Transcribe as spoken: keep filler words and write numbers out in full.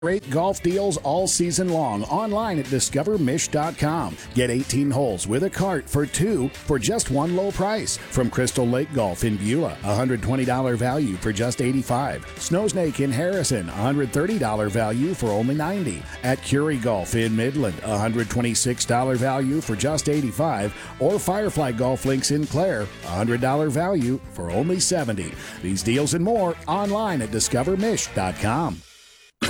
Great golf deals all season long online at discover mish dot com. Get eighteen holes with a cart for two for just one low price. From Crystal Lake Golf in Beulah, one hundred twenty dollars value for just eighty-five dollars. Snowsnake in Harrison, one hundred thirty dollars value for only ninety dollars. At Curie Golf in Midland, one hundred twenty-six dollars value for just eighty-five dollars. Or Firefly Golf Links in Clare, one hundred dollars value for only seventy dollars. These deals and more online at discover mish dot com.